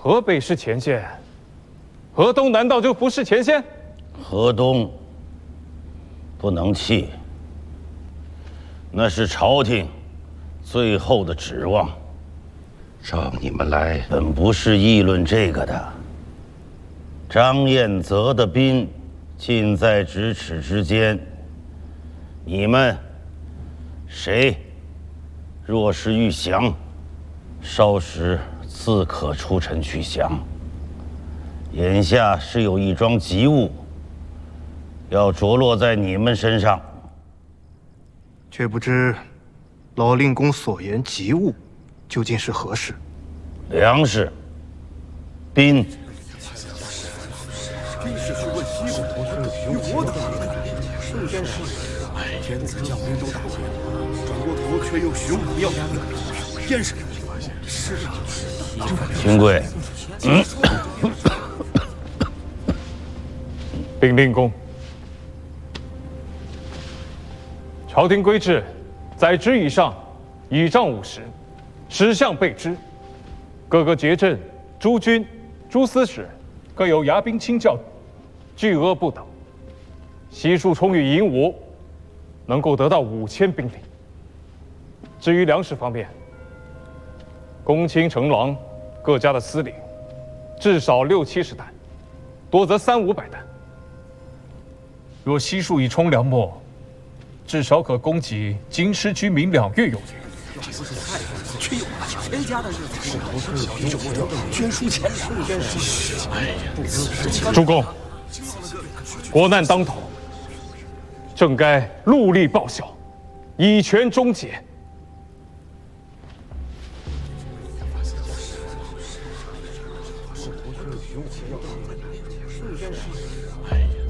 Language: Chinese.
河北是前线，河东难道就不是前线？ 河东不能弃，那是朝廷最后的指望。 召你们来， 本不是议论这个的。张彦泽的兵近在咫尺之间，你们谁若是欲降，稍时自可出城去降。眼下是有一桩急务要着落在你们身上， 却不知老令公所言急务究竟是何事？ 粮食、兵。 天子将兵都打完，转过头却又寻我要燕氏。是啊， 秦贵， 禀令公，朝廷规制，在职以上，倚仗50，使相备之。各个节镇、诸军、诸司使各有牙兵亲教，巨额不等。悉数充裕营伍，能够得到5000兵力。至于粮食方面，公卿、丞郎各家的司令，至少60-70担，多则300-500担。若悉数以充粮秣，至少可供给京师居民2月有余。 却有那千家的日子，捐书钱粮。 主公，国难当头，正该戮力报效，以权终结。 哎呀！